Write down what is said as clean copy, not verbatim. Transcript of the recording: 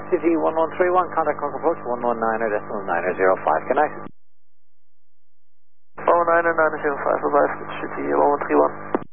CG 1131, contact Concord approach 119.905. Good night. 119.905, advise, City 1131.